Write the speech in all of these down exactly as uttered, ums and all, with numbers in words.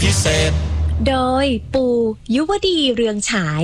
พิเศษโดยปูยุวดีเรืองฉาย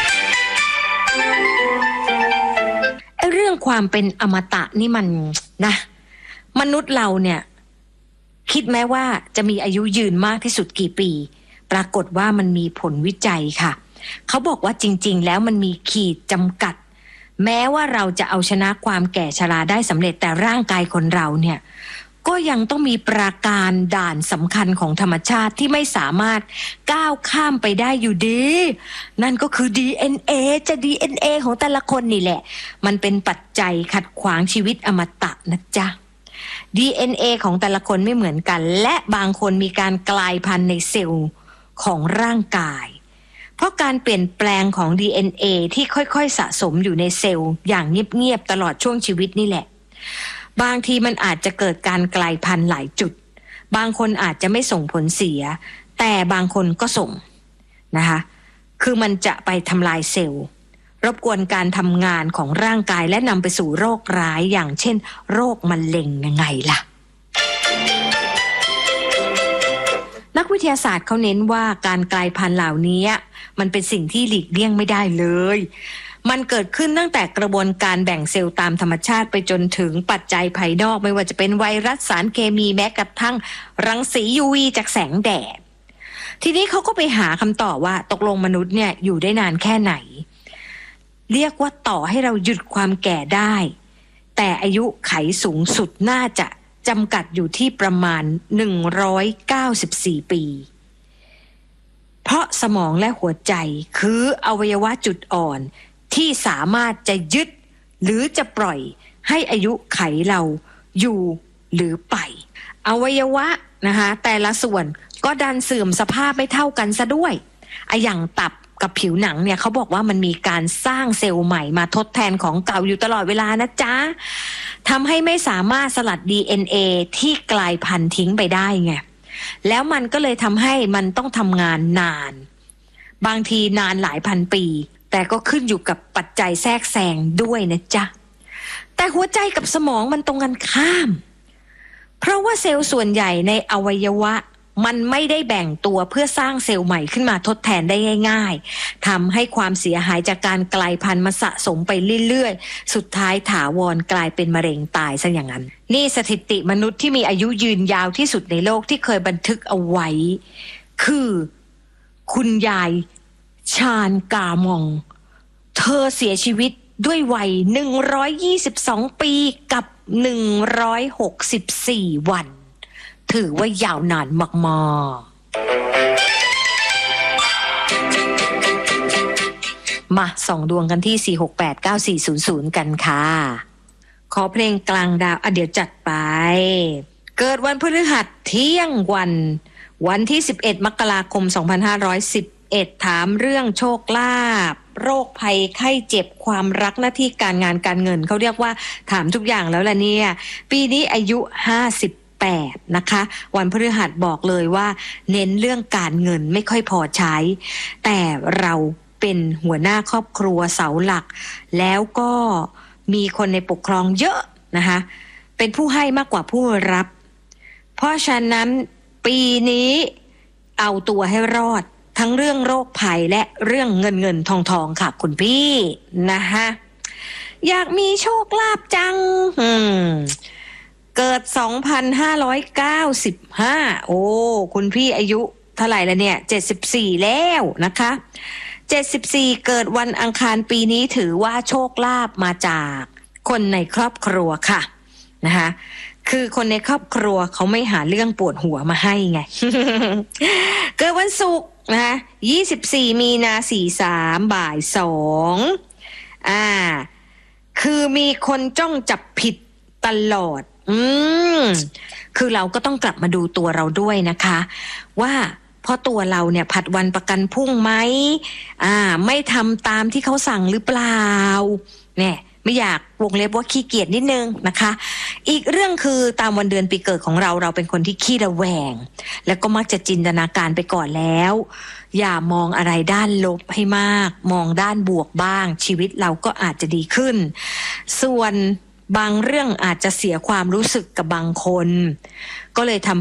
เรื่องความเป็นอมตะนี่มันนะมนุษย์เราเนี่ยคิดไหมว่าจะมีอายุยืนมากที่สุดกี่ปีปรากฏว่ามันมีผลวิจัยค่ะเขาบอกว่าจริงๆแล้วมันมีขีดจำกัดแม้ว่าเราจะเอาชนะความแก่ชราได้สำเร็จแต่ร่างกายคนเราเนี่ยก็ยังต้องมีปราการด่านสำคัญของธรรมชาติที่ไม่สามารถก้าวข้ามไปได้อยู่ดีนั่นก็คือ ดี เอ็น เอ จะ ดี เอ็น เอ ของแต่ละคนนี่แหละมันเป็นปัจจัยขัดขวางชีวิตอมตะนะจ๊ะ ดี เอ็น เอ ของแต่ละคนไม่เหมือนกันและบางคนมีการกลายพันธุ์ในเซลล์ของร่างกายเพราะการเปลี่ยนแปลงของ ดี เอ็น เอ ที่ค่อยๆสะสมอยู่ในเซลล์อย่างเงียบๆตลอดช่วงชีวิตนี่แหละบางทีมันอาจจะเกิดการกลายพันธุ์หลายจุดบางคนอาจจะไม่ส่งผลเสียแต่บางคนก็ส่งนะคะคือมันจะไปทำลายเซลล์รบกวนการทำงานของร่างกายและนำไปสู่โรคร้ายอย่างเช่นโรคมะเร็งยังไงล่ะนักวิทยาศาสตร์เขาเน้นว่าการกลายพันธุ์เหล่านี้มันเป็นสิ่งที่หลีกเลี่ยงไม่ได้เลยมันเกิดขึ้นตั้งแต่กระบวนการแบ่งเซลล์ตามธรรมชาติไปจนถึงปัจจัยภายนอกไม่ว่าจะเป็นไวรัสสารเคมีแม้กระทั่งรังสี ยู วี จากแสงแดดทีนี้เขาก็ไปหาคำตอบว่าตกลงมนุษย์เนี่ยอยู่ได้นานแค่ไหนเรียกว่าต่อให้เราหยุดความแก่ได้แต่อายุไขสูงสุดน่าจะจำกัดอยู่ที่ประมาณหนึ่งร้อยเก้าสิบสี่ปีเพราะสมองและหัวใจคืออวัยวะจุดอ่อนที่สามารถจะยึดหรือจะปล่อยให้อายุไขเราอยู่หรือไปอวัยวะนะคะแต่ละส่วนก็ดันเสื่อมสภาพไม่เท่ากันซะด้วยไอ้อย่างตับกับผิวหนังเนี่ยเขาบอกว่ามันมีการสร้างเซลล์ใหม่มาทดแทนของเก่าอยู่ตลอดเวลานะจ๊ะทำให้ไม่สามารถสลัด ดี เอ็น เอ ที่กลายพันธุ์ทิ้งไปได้ไงแล้วมันก็เลยทำให้มันต้องทำงานนานบางทีนานหลายพันปีแต่ก็ขึ้นอยู่กับปัจจัยแทรกแซงด้วยนะจ๊ะแต่หัวใจกับสมองมันตรงกันข้ามเพราะว่าเซลล์ส่วนใหญ่ในอวัยวะมันไม่ได้แบ่งตัวเพื่อสร้างเซลล์ใหม่ขึ้นมาทดแทนได้ง่ายๆทำให้ความเสียหายจากการกลายพันธุ์มาสะสมไปเรื่อยๆสุดท้ายถาวรกลายเป็นมะเร็งตายซะอย่างนั้นนี่สถิติมนุษย์ที่มีอายุยืนยาวที่สุดในโลกที่เคยบันทึกเอาไว้คือคุณยายชาญกามองเธอเสียชีวิตด้วยวัยหนึ่งร้อยยี่สิบสองปีกับหนึ่งร้อยหกสิบสี่วันถือว่ายาวนานมากๆมาส่องดวงกันที่สี่ หก แปด เก้า สี่ ศูนย์ ศูนย์กันค่ะขอเพลงกลางดาวอ่ะเดี๋ยวจัดไปเกิดวันพฤหัสเที่ยงวันวันที่สิบเอ็ดมกราคมสองพันห้าร้อยสิบเอ็ดถามเรื่องโชคลาภโรคภัยไข้เจ็บความรักหน้าที่การงานการเงินเขาเรียกว่าถามทุกอย่างแล้วล่ะเนี่ยปีนี้อายุห้าสิบแปดนะคะวันพฤหัสบอกเลยว่าเน้นเรื่องการเงินไม่ค่อยพอใช้แต่เราเป็นหัวหน้าครอบครัวเสาหลักแล้วก็มีคนในปกครองเยอะนะคะเป็นผู้ให้มากกว่าผู้รับเพราะฉะนั้นปีนี้เอาตัวให้รอดทั้งเรื่องโรคภัยและเรื่องเงินเงินทองทองค่ะคุณพี่นะคะอยากมีโชคลาภจังอืมเกิดสองพันห้าร้อยเก้าสิบห้าโอ้คุณพี่อายุเท่าไหร่แล้วเนี่ยเจ็ดสิบสี่แล้วนะคะเจ็ดสิบสี่เกิดวันอังคารปีนี้ถือว่าโชคลาภมาจากคนในครอบครัวค่ะนะคะคือคนในครอบครัวเขาไม่หาเรื่องปวดหัวมาให้ไง เกิดวันศุกร์นะคะยี่สิบสี่มีนาสี่สามบ่ายสองอ่าคือมีคนจ้องจับผิดตลอดอืมคือเราก็ต้องกลับมาดูตัวเราด้วยนะคะว่าเพราะตัวเราเนี่ยผัดวันประกันพรุ่งไหมอ่าไม่ทำตามที่เขาสั่งหรือเปล่าเนี่ยไม่อยากวงเล็บว่าขี้เกียจนิดนึงนะคะอีกเรื่องคือตามวันเดือนปีเกิดของเราเราเป็นคนที่ขี้ระแวงแล้วก็มักจะจินตนาการไปก่อนแล้วอย่ามองอะไรด้านลบให้มากมองด้านบวกบ้างชีวิตเราก็อาจจะดีขึ้นส่วนบางเรื่องอาจจะเสียความรู้สึกกับบางคนก็เลยทำ